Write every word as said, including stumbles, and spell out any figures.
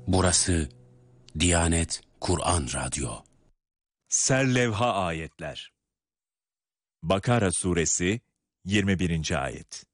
Burası Diyanet Kur'an Radyo. Serlevha ayetler. Bakara suresi yirmi birinci ayet.